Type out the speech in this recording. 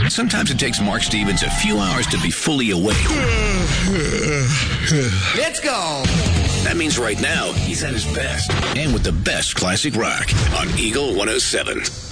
Sometimes it takes Mark Stevens a few hours to be fully awake. Let's go! That means right now, he's at his best. And with the best classic rock on Eagle 107.